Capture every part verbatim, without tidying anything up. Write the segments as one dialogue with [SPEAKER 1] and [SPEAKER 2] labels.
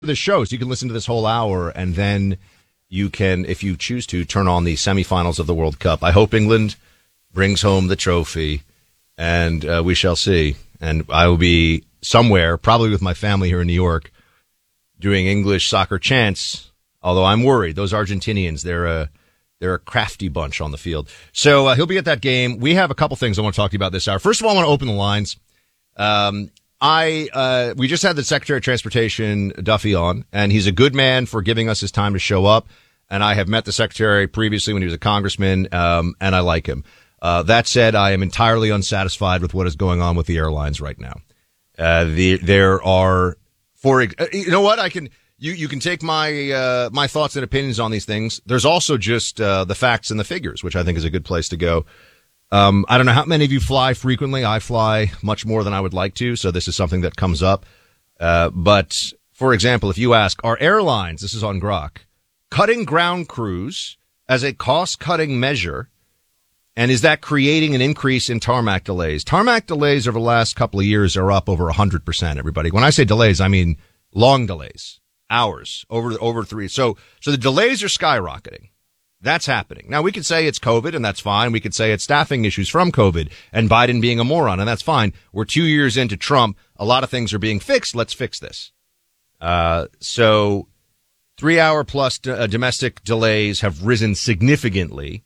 [SPEAKER 1] the show, so you can listen to this whole hour, and then you can, if you choose to, turn on the semifinals of the World Cup. I hope England brings home the trophy, and uh, we shall see. And I will be somewhere, probably with my family here in New York, doing English soccer chants, although I'm worried. Those Argentinians, they're a, they're a crafty bunch on the field. So uh, he'll be at that game. We have a couple things I want to talk to you about this hour. First of all, I want to open the lines. Um, I, uh, we just had the Secretary of Transportation, Duffy, on, and he's a good man for giving us his time to show up. And I have met the Secretary previously when he was a congressman, um, and I like him. Uh, that said, I am entirely unsatisfied with what is going on with the airlines right now. Uh, the, there are, for, you know what, I can, you, you can take my, uh, my thoughts and opinions on these things. There's also just, uh, the facts and the figures, which I think is a good place to go. Um, I don't know how many of you fly frequently. I fly much more than I would like to, so this is something that comes up. Uh, but, for example, if you ask, are airlines, this is on Grok, cutting ground crews as a cost-cutting measure, and is that creating an increase in tarmac delays? Tarmac delays over the last couple of years are up over one hundred percent, everybody. When I say delays, I mean long delays, hours, over over three. So, so the delays are skyrocketing. That's happening. Now, we could say it's COVID, and that's fine. We could say it's staffing issues from COVID and Biden being a moron, and that's fine. We're two years into Trump. A lot of things are being fixed. Let's fix this. Uh, so three-hour plus d- uh, domestic delays have risen significantly,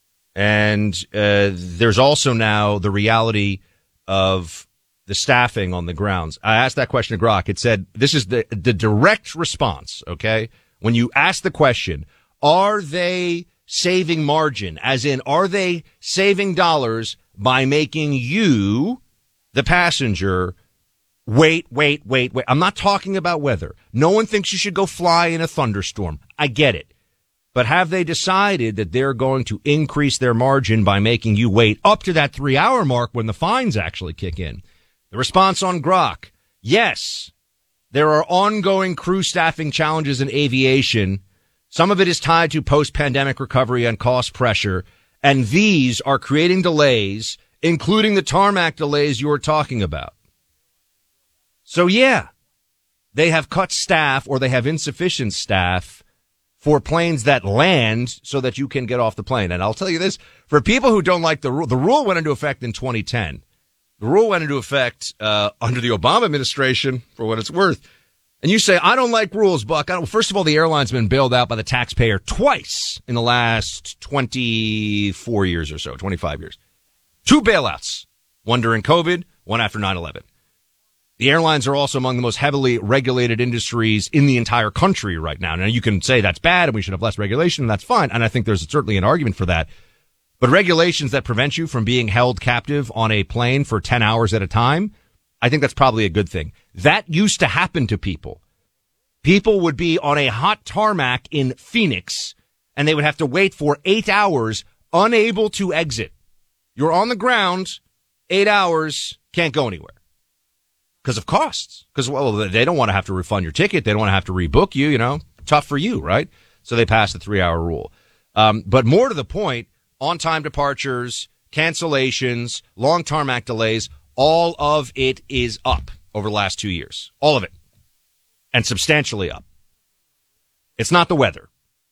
[SPEAKER 1] and uh, there's also now the reality of the staffing on the grounds. I asked that question to Grok. It said, this is the, the direct response, okay? When you ask the question, are they saving margin? As in, are they saving dollars by making you, the passenger, wait, wait, wait, wait? I'm not talking about weather. No one thinks you should go fly in a thunderstorm. I get it. But have they decided that they're going to increase their margin by making you wait up to that three-hour mark when the fines actually kick in? The response on Grok, yes, there are ongoing crew staffing challenges in aviation. Some of it is tied to post-pandemic recovery and cost pressure, and these are creating delays, including the tarmac delays you were talking about. So, yeah, they have cut staff or they have insufficient staff for planes that land so that you can get off the plane. And I'll tell you this, for people who don't like the rule, the rule went into effect in twenty ten. The rule went into effect uh, under the Obama administration, for what it's worth. And you say, I don't like rules, Buck. I don't, first of all, the airline's been bailed out by the taxpayer twice in the last twenty-four years or so, twenty-five years. Two bailouts, one during COVID, one after nine eleven. The airlines are also among the most heavily regulated industries in the entire country right now. Now, you can say that's bad and we should have less regulation, and that's fine. And I think there's certainly an argument for that. But regulations that prevent you from being held captive on a plane for ten hours at a time, I think that's probably a good thing. That used to happen to people. People would be on a hot tarmac in Phoenix, and they would have to wait for eight hours, unable to exit. You're on the ground, eight hours, can't go anywhere. Because of costs. Because, well, they don't want to have to refund your ticket. They don't want to have to rebook you, you know. Tough for you, right? So they passed the three-hour rule. Um, but more to the point, on-time departures, cancellations, long tarmac delays, all of it is up over the last two years. All of it. And substantially up. It's not the weather.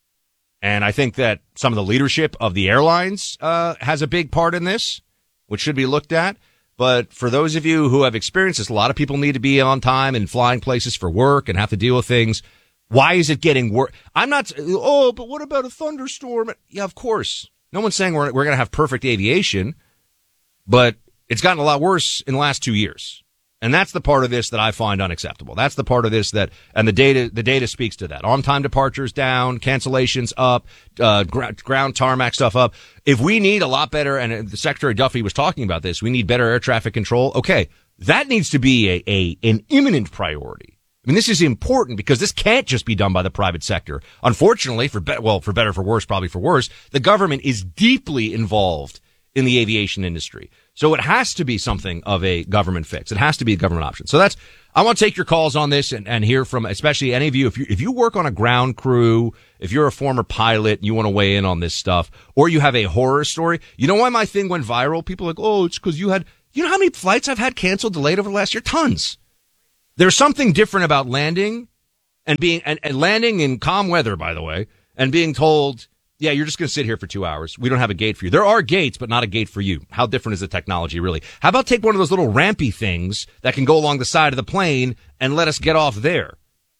[SPEAKER 1] And I think that some of the leadership of the airlines uh, has a big part in this, which should be looked at. But for those of you who have experienced this, a lot of people need to be on time and flying places for work and have to deal with things. Why is it getting worse? I'm not, oh, but what about a thunderstorm? Yeah, of course. No one's saying we're, we're going to have perfect aviation, but it's gotten a lot worse in the last two years. And that's the part of this that I find unacceptable. That's the part of this that, and the data, the data speaks to that. On-time departures down, cancellations up, uh, gr- ground tarmac stuff up. If we need a lot better, and the Secretary Duffy was talking about this, we need better air traffic control. Okay. That needs to be a, a, an imminent priority. I mean, this is important because this can't just be done by the private sector. Unfortunately, for be- well, for better, for worse, probably for worse, the government is deeply involved in the aviation industry. So it has to be something of a government fix. It has to be a government option. So that's, I want to take your calls on this and, and hear from, especially any of you, if you, if you work on a ground crew, if you're a former pilot and you want to weigh in on this stuff, or you have a horror story. You know why my thing went viral? People are like, oh, it's because you had, you know how many flights I've had canceled, delayed over the last year? Tons. There's something different about landing and being and, and landing in calm weather, by the way, and being told, yeah, you're just going to sit here for two hours. We don't have a gate for you. There are gates, but not a gate for you. How different is the technology, really? How about take one of those little rampy things that can go along the side of the plane and let us get off there?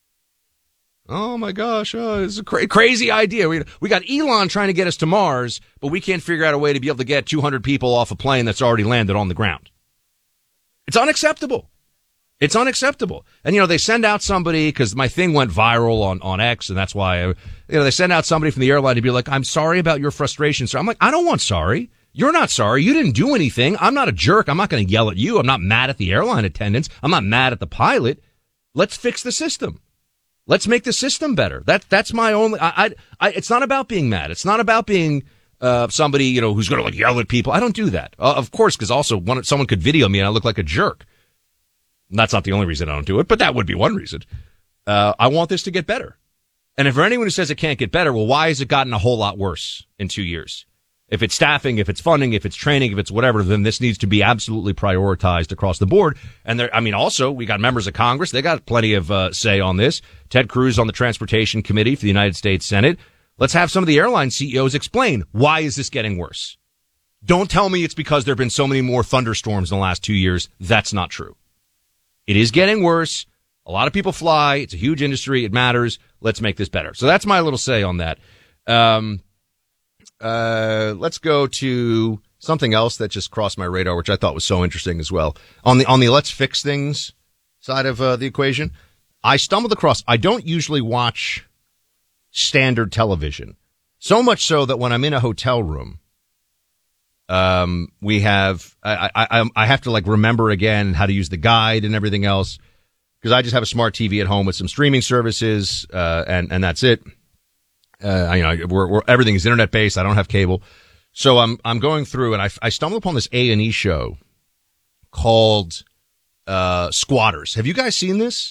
[SPEAKER 1] Oh, my gosh. Oh, it's a cra- crazy idea. We, we got Elon trying to get us to Mars, but we can't figure out a way to be able to get two hundred people off a plane that's already landed on the ground. It's unacceptable. It's unacceptable. And, you know, they send out somebody, because my thing went viral on, on X, and that's why, I, you know, they send out somebody from the airline to be like, I'm sorry about your frustration, sir. I'm like, I don't want sorry. You're not sorry. You didn't do anything. I'm not a jerk. I'm not going to yell at you. I'm not mad at the airline attendants. I'm not mad at the pilot. Let's fix the system. Let's make the system better. That that's my only. I, I, I it's not about being mad. It's not about being uh, somebody, you know, who's going to like yell at people. I don't do that, uh, of course, because also one, someone could video me and I look like a jerk. And that's not the only reason I don't do it, but that would be one reason. Uh, I want this to get better. And if for anyone who says it can't get better, well, why has it gotten a whole lot worse in two years? If it's staffing, if it's funding, if it's training, if it's whatever, then this needs to be absolutely prioritized across the board. And there, I mean, also, we got members of Congress. They got plenty of uh, say on this. Ted Cruz on the Transportation Committee for the United States Senate. Let's have some of the airline C E Os explain, why is this getting worse? Don't tell me it's because there have been so many more thunderstorms in the last two years. That's not true. It is getting worse. A lot of people fly. It's a huge industry. It matters. Let's make this better. So that's my little say on that. Um, Uh, let's go to something else that just crossed my radar, which I thought was so interesting as well. On the, on the let's fix things side of uh, the equation, I stumbled across, I don't usually watch standard television. So much so that when I'm in a hotel room, um, we have, I, I, I have to like remember again how to use the guide and everything else, because I just have a smart T V at home with some streaming services, uh, and, and that's it. Uh, you know, we're, we're, everything is internet based. I don't have cable. So I'm, I'm going through and I, I stumbled upon this A and E show called, uh, Squatters. Have you guys seen this?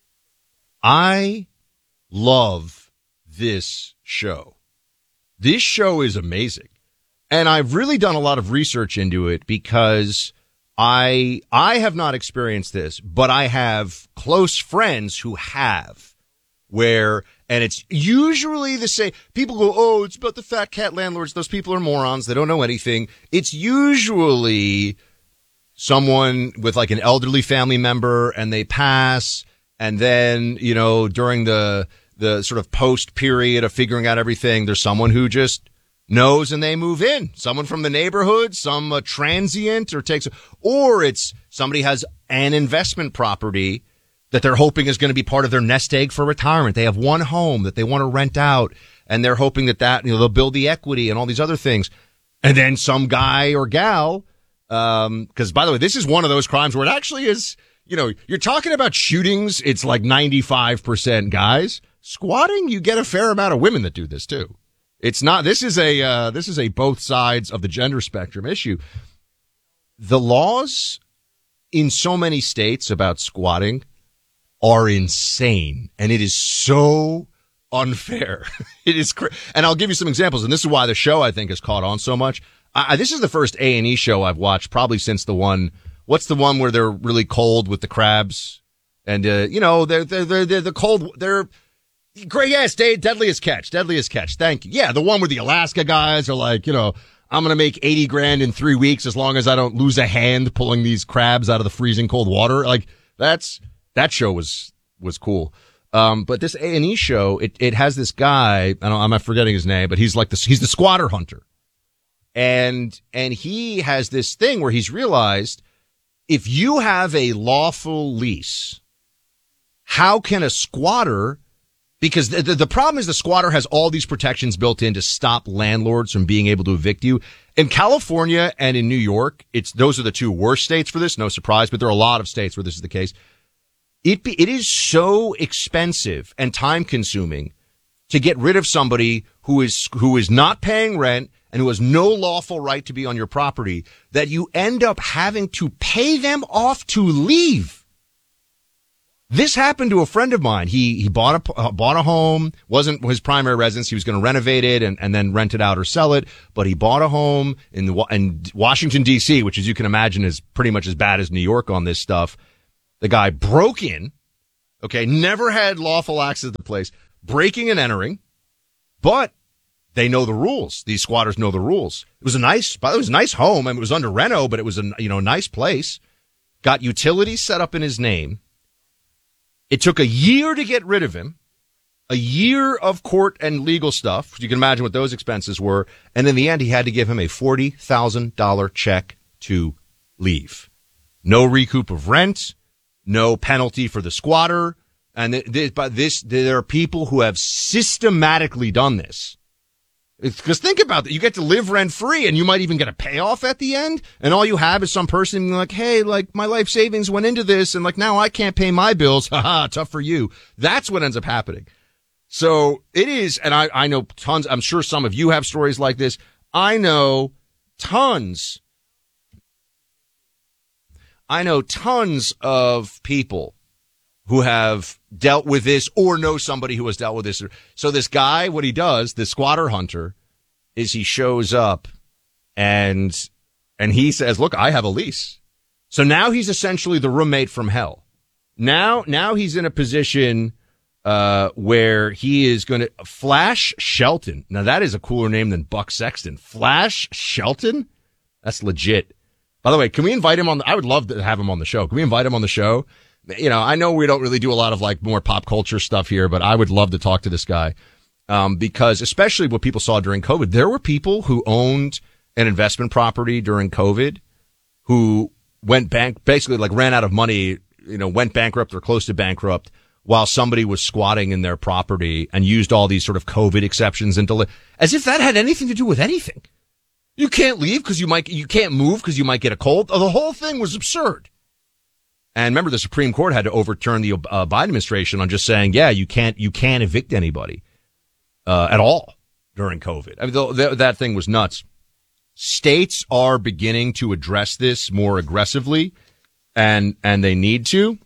[SPEAKER 1] I love this show. This show is amazing. And I've really done a lot of research into it because I, I have not experienced this, but I have close friends who have, where, and it's usually the same. People go, oh, it's about the fat cat landlords. Those people are morons. They don't know anything. It's usually someone with like an elderly family member and they pass. And then, you know, during the, the sort of post period of figuring out everything, there's someone who just knows and they move in. Someone from the neighborhood, some uh, transient or takes, or it's somebody has an investment property that they're hoping is going to be part of their nest egg for retirement. They have one home that they want to rent out, and they're hoping that that, you know, they'll build the equity and all these other things. And then some guy or gal, um, because by the way, this is one of those crimes where it actually is, you know, you're talking about shootings. It's like ninety-five percent guys. Squatting, you get a fair amount of women that do this too. It's not, this is a, uh, this is a both sides of the gender spectrum issue. The laws in so many states about squatting are insane, and it is so unfair. It is, cr- and I'll give you some examples, and this is why the show, I think, has caught on so much. I, this is the first A and E show I've watched probably since the one, what's the one where they're really cold with the crabs? And, uh, you know, they're, they're, they're, they're the cold, they're, great, yes, Deadliest Catch, Deadliest Catch, thank you. Yeah, the one where the Alaska guys are like, you know, I'm going to make eighty grand in three weeks as long as I don't lose a hand pulling these crabs out of the freezing cold water. Like, that's, That show was, was cool. Um, but this A and E show, it, it has this guy, I don't, I'm not forgetting his name, but he's like this, he's the squatter hunter. And, and he has this thing where he's realized if you have a lawful lease, how can a squatter, because the, the, the problem is the squatter has all these protections built in to stop landlords from being able to evict you. In California and in New York, it's, those are the two worst states for this, no surprise, but there are a lot of states where this is the case. It be, it is so expensive and time consuming to get rid of somebody who is who is not paying rent and who has no lawful right to be on your property that you end up having to pay them off to leave. This happened to a friend of mine. He he bought a uh, bought a home, wasn't his primary residence. He was going to renovate it and, and then rent it out or sell it. But he bought a home in the in Washington D C, which, as you can imagine, is pretty much as bad as New York on this stuff. The guy broke in, Okay, never had lawful access to the place, breaking and entering, but they know the rules. These squatters know the rules. It was a nice, it was a nice home. I mean, it was under reno, but it was a, you know, nice place. Got utilities set up in his name. It took a year to get rid of him. A year of court and legal stuff. You can imagine what those expenses were. And in the end, he had to give him a forty thousand dollars check to leave. No recoup of rent, no penalty for the squatter. And th- th- but this, there are people who have systematically done this. Because think about that. You get to live rent free and you might even get a payoff at the end. And all you have is some person being like, hey, like my life savings went into this and like now I can't pay my bills. Haha, tough for you. That's what ends up happening. So it is, and I, I know tons, I'm sure some of you have stories like this. I know tons, I know tons of people who have dealt with this or know somebody who has dealt with this. So this guy, what he does, the squatter hunter, is he shows up and, and he says, look, I have a lease. So now he's essentially the roommate from hell. Now, now he's in a position Uh, where he is going to Flash Shelton. Now that is a cooler name than Buck Sexton. Flash Shelton? That's legit. By the way, can we invite him on the, I would love to have him on the show. Can we invite him on the show? You know, I know we don't really do a lot of like more pop culture stuff here, but I would love to talk to this guy. Um, because especially what people saw during COVID, there were people who owned an investment property during COVID who went bank, basically like ran out of money, you know, went bankrupt or close to bankrupt, while somebody was squatting in their property and used all these sort of COVID exceptions and deli- as if that had anything to do with anything. You can't leave because you might, you can't move because you might get a cold. The whole thing was absurd. And remember, the Supreme Court had to overturn the uh, Biden administration on just saying, yeah, you can't, you can't evict anybody uh, at all during COVID. I mean, the, the, that thing was nuts. States are beginning to address this more aggressively, and and they need to.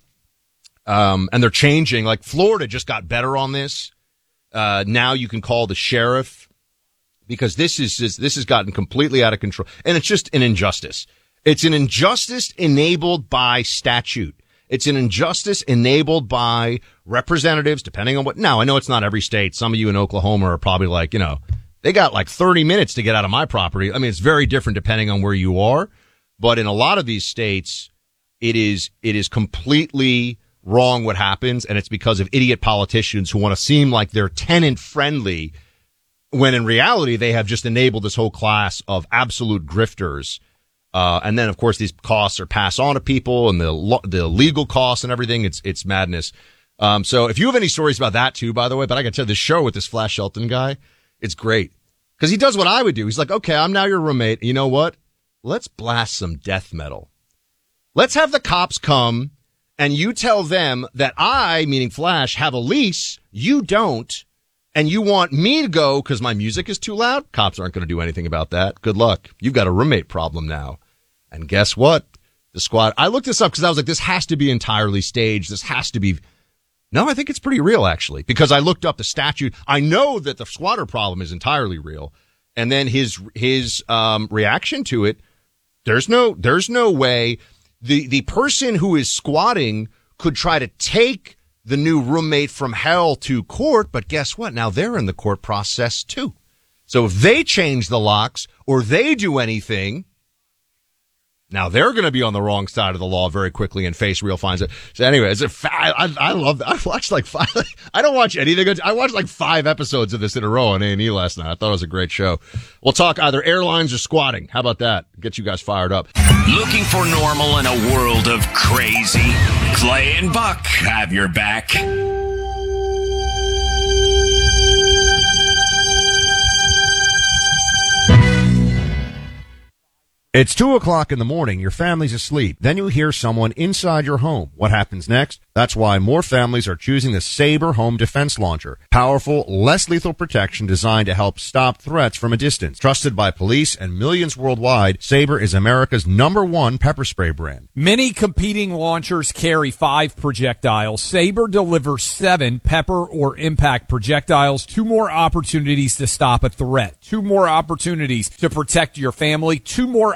[SPEAKER 1] Um, and they're changing, like Florida just got better on this. Uh, now you can call the sheriff because this is, is, this has gotten completely out of control. And it's just an injustice. It's an injustice enabled by statute. It's an injustice enabled by representatives, depending on what. Now, I know it's not every state. Some of you in Oklahoma are probably like, you know, they got like thirty minutes to get out of my property. I mean, it's very different depending on where you are. But in a lot of these states, it is, it is completely wrong what happens, and it's because of idiot politicians who want to seem like they're tenant friendly when in reality they have just enabled this whole class of absolute grifters. Uh, and then of course these costs are passed on to people and the lo- the legal costs and everything. It's it's madness. Um, so if you have any stories about that too, by the way, but I got to tell you, this show with this Flash Shelton guy, it's great because he does what I would do. He's like, okay, I'm now your roommate. You know what? Let's blast some death metal. Let's have the cops come. And you tell them that I, meaning Flash, have a lease, you don't, and you want me to go because my music is too loud? Cops aren't going to do anything about that. Good luck. You've got a roommate problem now. And guess what? The squad, I looked this up because I was like, this has to be entirely staged. This has to be. No, I think it's pretty real, actually, because I looked up the statute. I know that the squatter problem is entirely real. And then his, his, um, reaction to it, there's no, there's no way. The, the person who is squatting could try to take the new roommate from hell to court, but guess what? Now they're in the court process too. So if they change the locks or they do anything, now they're going to be on the wrong side of the law very quickly and face real fines. So anyway, it's a fa- I, I love that. I watched like five. I don't watch anything. I watched like five episodes of this in a row on A and E last night. I thought it was a great show. We'll talk either airlines or squatting. How about that? Get you guys fired up.
[SPEAKER 2] Looking for normal in a world of crazy? Clay and Buck have your back.
[SPEAKER 3] It's two o'clock in the morning. Your family's asleep. Then you hear someone inside your home. What happens next? That's why more families are choosing the Sabre Home Defense Launcher. Powerful, less lethal protection designed to help stop threats from a distance. Trusted by police and millions worldwide, Sabre is America's number one pepper spray brand.
[SPEAKER 4] Many competing launchers carry five projectiles. Sabre delivers seven pepper or impact projectiles. Two more opportunities to stop a threat. Two more opportunities to protect your family. Two more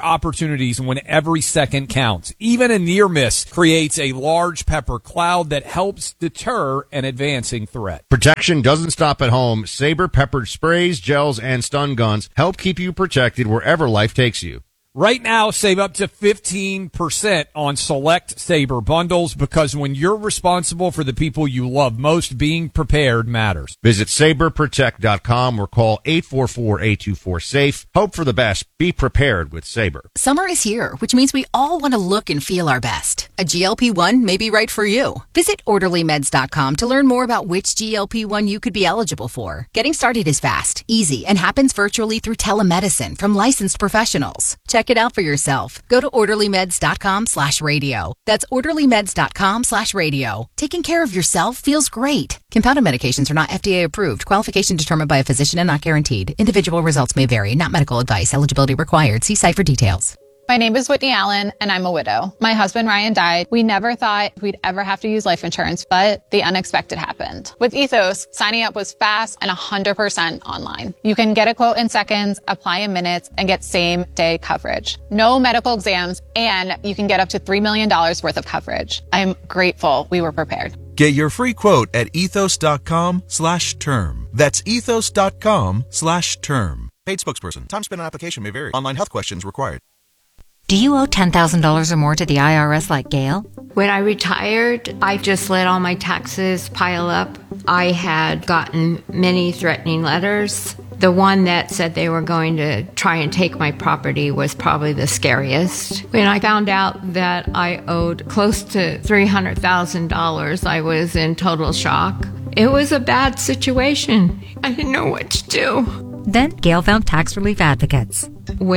[SPEAKER 4] opportunities when every second counts. Even a near miss creates a large pepper cloud that helps deter an advancing threat.
[SPEAKER 3] Protection doesn't stop at home. Sabre peppered sprays, gels, and stun guns help keep you protected wherever life takes you.
[SPEAKER 4] Right now, save up to fifteen percent on select Sabre bundles, because when you're responsible for the people you love most, being prepared matters.
[SPEAKER 3] Visit sabre protect dot com or call eight four four, eight two four, SAFE. Hope for the best. Be prepared with Sabre.
[SPEAKER 5] Summer is here, which means we all want to look and feel our best. A G L P one may be right for you. Visit orderly meds dot com to learn more about which G L P one you could be eligible for. Getting started is fast, easy, and happens virtually through telemedicine from licensed professionals. Check it out for yourself. Go to orderly meds dot com slash radio. That's orderly meds dot com slash radio. Taking care of yourself feels great. Compounded medications are not F D A approved. Qualification determined by a physician and not guaranteed. Individual results may vary. Not medical advice. Eligibility required. See site for details.
[SPEAKER 6] My name is Whitney Allen, and I'm a widow. My husband, Ryan, died. We never thought we'd ever have to use life insurance, but the unexpected happened. With Ethos, signing up was fast and one hundred percent online. You can get a quote in seconds, apply in minutes, and get same-day coverage. No medical exams, and you can get up to three million dollars worth of coverage. I'm grateful we were prepared.
[SPEAKER 7] Get your free quote at ethos.com slash term. That's ethos.com slash term. Paid spokesperson. Time spent on application may vary. Online health questions required.
[SPEAKER 8] Do you owe ten thousand dollars or more to the I R S like Gail?
[SPEAKER 9] When I retired, I just let all my taxes pile up. I had gotten many threatening letters. The one that said they were going to try and take my property was probably the scariest. When I found out that I owed close to three hundred thousand dollars, I was in total shock. It was a bad situation. I didn't know what to do.
[SPEAKER 8] Then Gail found tax relief advocates.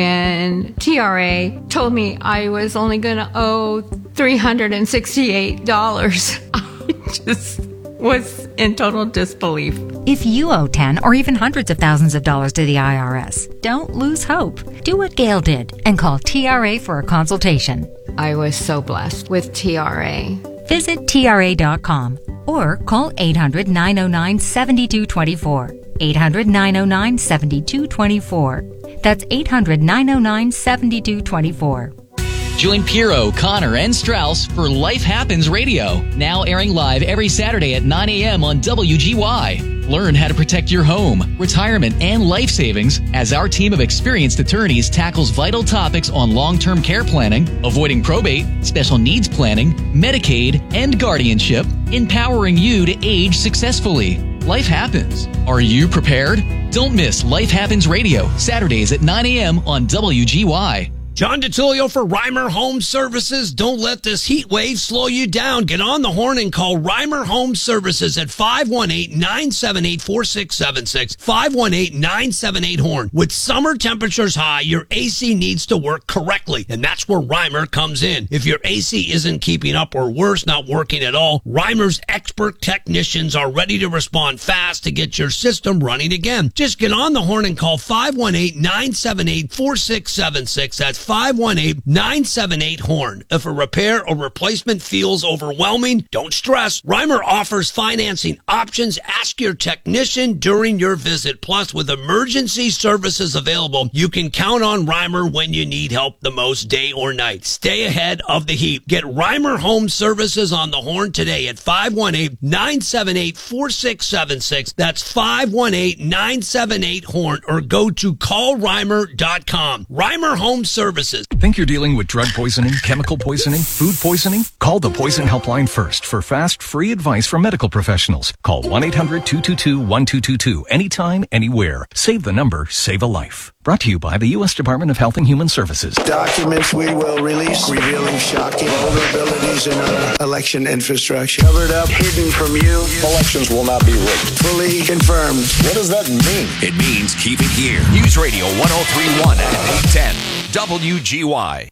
[SPEAKER 9] When T R A told me I was only going to owe three hundred sixty-eight dollars, I just was in total disbelief.
[SPEAKER 8] If you owe ten or even hundreds of thousands of dollars to the I R S, don't lose hope. Do what Gail did and call T R A for a consultation.
[SPEAKER 9] I was so blessed with T R A.
[SPEAKER 8] Visit T R A dot com or call eight hundred, nine oh nine, seven two two four. eight hundred, nine oh nine, seven two two four. That's eight hundred, nine oh nine, seven two two four.
[SPEAKER 10] Join Piero, Connor, and Strauss for Life Happens Radio, now airing live every Saturday at nine a.m. on W G Y. Learn how to protect your home, retirement, and life savings as our team of experienced attorneys tackles vital topics on long-term care planning, avoiding probate, special needs planning, Medicaid, and guardianship, empowering you to age successfully. Life happens. Are you prepared? Don't miss Life Happens Radio, Saturdays at nine a.m. on W G Y.
[SPEAKER 11] John DiTullio for Reimer Home Services. Don't let this heat wave slow you down. Get on the horn and call Reimer Home Services at five one eight, nine seven eight, four six seven six, five one eight, nine seven eight, horn. With summer temperatures high, your A C needs to work correctly, and that's where Reimer comes in. If your A C isn't keeping up or worse, not working at all, Reimer's expert technicians are ready to respond fast to get your system running again. Just get on the horn and call five one eight, nine seven eight, four six seven six. That's five one eight, nine seven eight, horn. If a repair or replacement feels overwhelming, don't stress. Reimer offers financing options. Ask your technician during your visit. Plus, with emergency services available, you can count on Reimer when you need help the most, day or night. Stay ahead of the heat. Get Reimer Home Services on the horn today at five one eight, nine seven eight, four six seven six. That's five one eight, nine seven eight, horn, or go to call reimer dot com. Reimer Home Services.
[SPEAKER 12] Think you're dealing with drug poisoning, chemical poisoning, food poisoning? Call the Poison Helpline first for fast, free advice from medical professionals. Call one eight hundred, two two two, one two two two anytime, anywhere. Save the number, save a life. Brought to you by the U S Department of Health and Human Services.
[SPEAKER 13] Documents we will release revealing shocking vulnerabilities in our election infrastructure. Covered up, hidden from you.
[SPEAKER 14] Elections will not be rigged.
[SPEAKER 13] Fully confirmed.
[SPEAKER 14] What does that mean?
[SPEAKER 2] It means keep it here. News Radio one oh three point one and eight ten W G Y.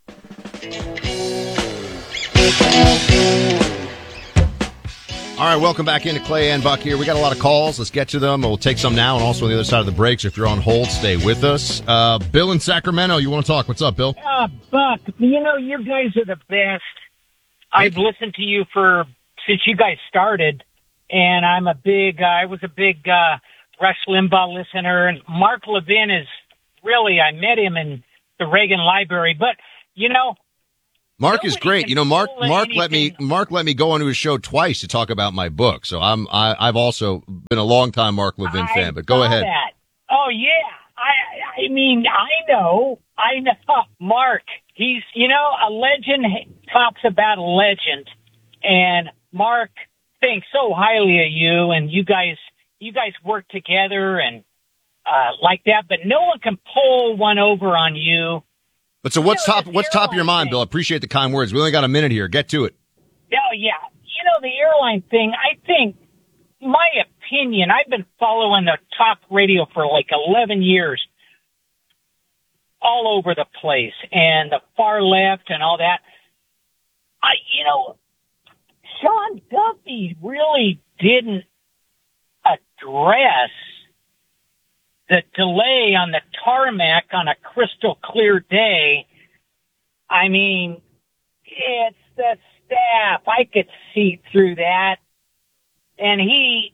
[SPEAKER 3] All right, welcome back into Clay and Buck here. We got a lot of calls. Let's get to them. We'll take some now and also on the other side of the break. So if you're on hold, stay with us. Uh, Bill in Sacramento, you want to talk? What's up, Bill?
[SPEAKER 15] Uh, Buck, you know, you guys are the best. I've listened to you for since you guys started, and I'm a big, uh, I was a big uh, Rush Limbaugh listener. And Mark Levin is really, I met him in the Reagan Library. But, you know,
[SPEAKER 1] Mark is great. You know, Mark, Mark let me, Mark let me go onto his show twice to talk about my book. So I'm, I, I've also been a long time Mark Levin
[SPEAKER 15] I
[SPEAKER 1] fan, but go ahead.
[SPEAKER 15] That. Oh yeah. I, I mean, I know, I know Mark, he's, you know, a legend talks about a legend, and Mark thinks so highly of you, and you guys, you guys work together and, uh, like that, but no one can pull one over on you.
[SPEAKER 1] But so what's
[SPEAKER 15] you know,
[SPEAKER 1] top, what's top of your mind,
[SPEAKER 15] thing.
[SPEAKER 1] Bill? I appreciate the kind words. We only got a minute here. Get to it.
[SPEAKER 15] Oh yeah. You know, the airline thing, I think, my opinion, I've been following the talk radio for like eleven years, all over the place, and the far left and all that. I, you know, Sean Duffy really didn't address the delay on the tarmac on a crystal clear day. I mean, it's the staff. I could see through that. And he,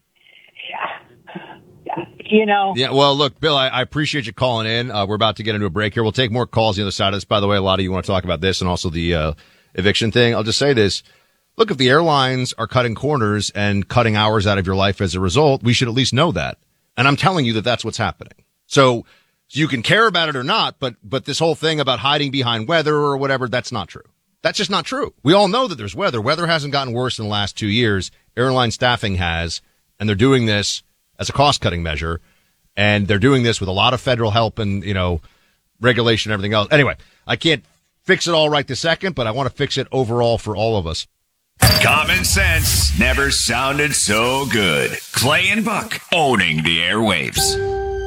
[SPEAKER 15] you know.
[SPEAKER 1] Yeah, well, look, Bill, I, I appreciate you calling in. Uh, we're about to get into a break here. We'll take more calls on the other side of this. By the way, a lot of you want to talk about this and also the uh, eviction thing. I'll just say this. Look, if the airlines are cutting corners and cutting hours out of your life as a result, we should at least know that. And I'm telling you that that's what's happening. So you can care about it or not, but but this whole thing about hiding behind weather or whatever, that's not true. That's just not true. We all know that there's weather. Weather hasn't gotten worse in the last two years. Airline staffing has, and they're doing this as a cost-cutting measure, and they're doing this with a lot of federal help and, you know, regulation and everything else. Anyway, I can't fix it all right this second, but I want to fix it overall for all of us.
[SPEAKER 2] Common sense never sounded so good. Clay and Buck owning the airwaves.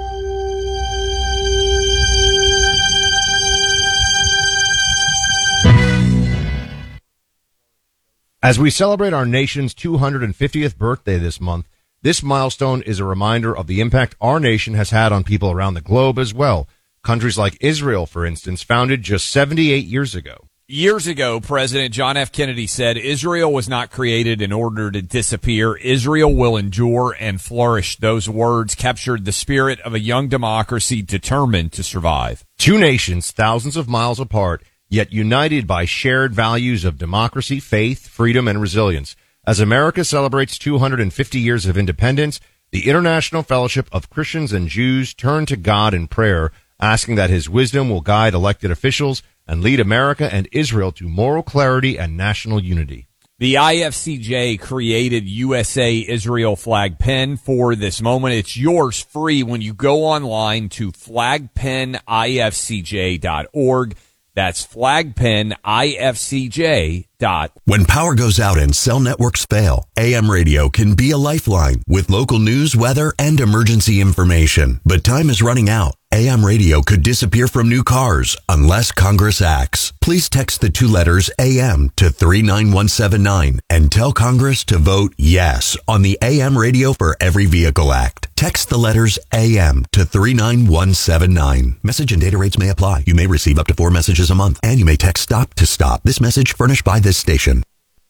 [SPEAKER 3] As we celebrate our nation's two hundred fiftieth birthday this month, this milestone is a reminder of the impact our nation has had on people around the globe as well. Countries like Israel, for instance, founded just seventy-eight years ago.
[SPEAKER 4] Years ago, President John F. Kennedy said, Israel was not created in order to disappear. Israel will endure and flourish. Those words captured the spirit of a young democracy determined to survive.
[SPEAKER 3] Two nations thousands of miles apart, yet united by shared values of democracy, faith, freedom, and resilience. As America celebrates two hundred fifty years of independence, the International Fellowship of Christians and Jews turn to God in prayer, asking that his wisdom will guide elected officials and lead America and Israel to moral clarity and national unity.
[SPEAKER 4] The I F C J created U S A Israel flag pin for this moment. It's yours free when you go online to flag pin I F C J dot org. That's flag pin I F C J dot org.
[SPEAKER 16] When power goes out and cell networks fail, A M radio can be a lifeline with local news, weather, and emergency information. But time is running out. A M radio could disappear from new cars unless Congress acts. Please text the two letters A M to three nine one seven nine and tell Congress to vote yes on the A M Radio for Every Vehicle Act. Text the letters A M to three nine one seven nine. Message and data rates may apply. You may receive up to four messages a month, and you may text STOP to STOP. This message furnished by this station.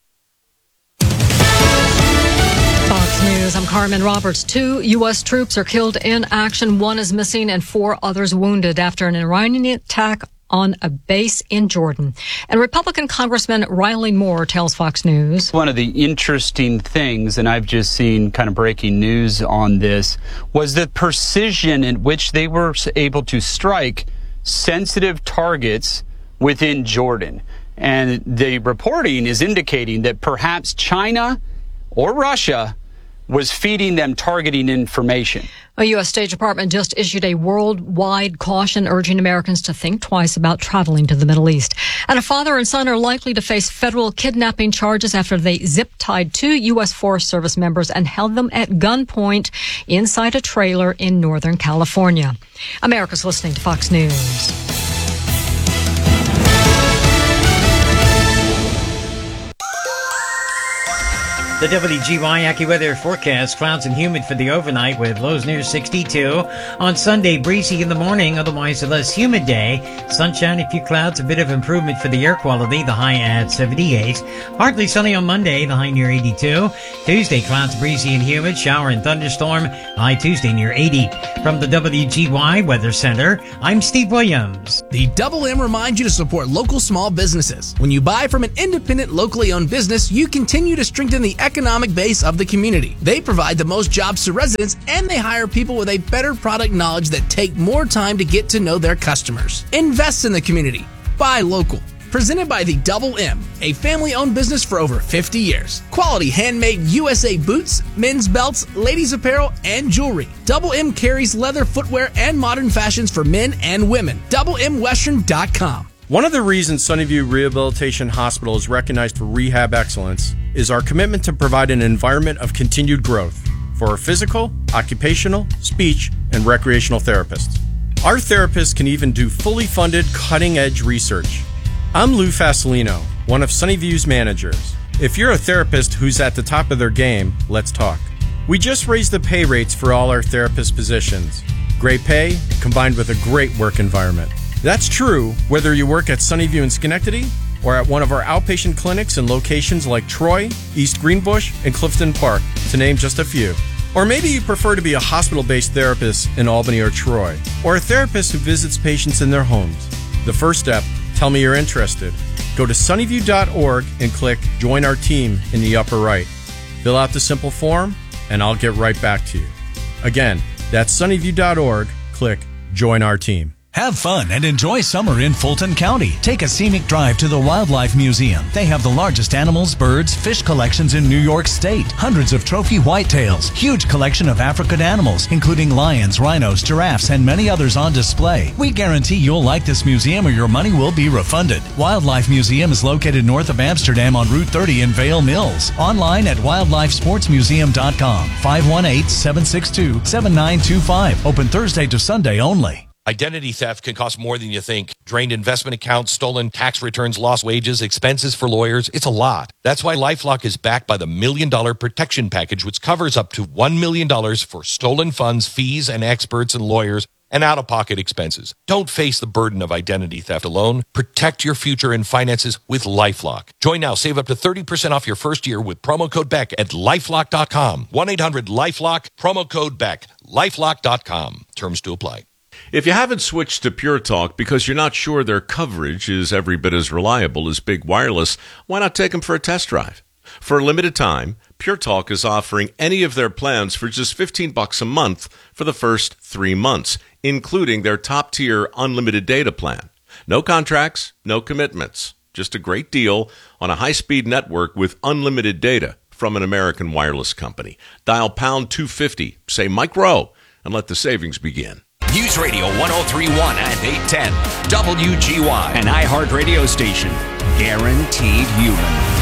[SPEAKER 17] Fox News, I'm Carmen Roberts. Two U S troops are killed in action. One is missing and four others wounded after an Iranian attack on a base in Jordan. And Republican Congressman Riley Moore tells Fox News.
[SPEAKER 18] One of the interesting things, and I've just seen kind of breaking news on this, was the precision in which they were able to strike sensitive targets within Jordan. And the reporting is indicating that perhaps China or Russia was feeding them targeting information.
[SPEAKER 17] A U S State Department just issued a worldwide caution urging Americans to think twice about traveling to the Middle East. And a father and son are likely to face federal kidnapping charges after they zip-tied two U S Forest Service members and held them at gunpoint inside a trailer in Northern California. America's listening to Fox News.
[SPEAKER 19] The W G Y AccuWeather forecast, clouds and humid for the overnight with lows near sixty-two. On Sunday, breezy in the morning, otherwise a less humid day. Sunshine, a few clouds, a bit of improvement for the air quality, the high at seventy-eight. Partly sunny on Monday, the high near eighty-two. Tuesday, clouds, breezy and humid, shower and thunderstorm, high Tuesday near eighty. From the W G Y Weather Center, I'm Steve Williams.
[SPEAKER 20] The Double M reminds you to support local small businesses. When you buy from an independent, locally owned business, you continue to strengthen the economic base of the community. They provide the most jobs to residents, and they hire people with a better product knowledge that take more time to get to know their customers. Invest in the community. Buy local. Presented by the Double M, a family-owned business for over fifty years. Quality handmade U S A boots, men's belts, ladies' apparel, and jewelry. Double M carries leather footwear and modern fashions for men and women. double m western dot com.
[SPEAKER 21] One of the reasons Sunnyview Rehabilitation Hospital is recognized for rehab excellence is our commitment to provide an environment of continued growth for our physical, occupational, speech, and recreational therapists. Our therapists can even do fully funded, cutting-edge research. I'm Lou Fasolino, one of Sunnyview's managers. If you're a therapist who's at the top of their game, let's talk. We just raised the pay rates for all our therapist positions. Great pay combined with a great work environment. That's true whether you work at Sunnyview in Schenectady or at one of our outpatient clinics in locations like Troy, East Greenbush, and Clifton Park, to name just a few. Or maybe you prefer to be a hospital-based therapist in Albany or Troy, or a therapist who visits patients in their homes. The first step, tell me you're interested. Go to sunnyview dot org and click Join Our Team in the upper right. Fill out the simple form, and I'll get right back to you. Again, that's sunnyview dot org. Click Join Our Team.
[SPEAKER 22] Have fun and enjoy summer in Fulton County. Take a scenic drive to the Wildlife Museum. They have the largest animals, birds, fish collections in New York State. Hundreds of trophy whitetails. Huge collection of African animals, including lions, rhinos, giraffes, and many others on display. We guarantee you'll like this museum or your money will be refunded. Wildlife Museum is located north of Amsterdam on Route thirty in Vale Mills. Online at wildlife sports museum dot com. five one eight, seven six two, seven nine two five. Open Thursday to Sunday only.
[SPEAKER 23] Identity theft can cost more than you think. Drained investment accounts, stolen tax returns, lost wages, expenses for lawyers. It's a lot. That's why LifeLock is backed by the Million Dollar Protection Package, which covers up to one million dollars for stolen funds, fees, and experts and lawyers, and out-of-pocket expenses. Don't face the burden of identity theft alone. Protect your future and finances with LifeLock. Join now. Save up to thirty percent off your first year with promo code Beck at lifelock dot com. one eight hundred lifelock, promo code Beck, lifelock dot com. Terms to apply.
[SPEAKER 24] If you haven't switched to Pure Talk because you're not sure their coverage is every bit as reliable as Big Wireless, why not take them for a test drive? For a limited time, Pure Talk is offering any of their plans for just fifteen bucks a month for the first three months, including their top-tier unlimited data plan. No contracts, no commitments, just a great deal on a high-speed network with unlimited data from an American wireless company. Dial pound two fifty, say Mike Rowe, and let the savings begin.
[SPEAKER 2] News Radio one oh three point one and eight ten. W G Y, an iHeart radio station. Guaranteed human.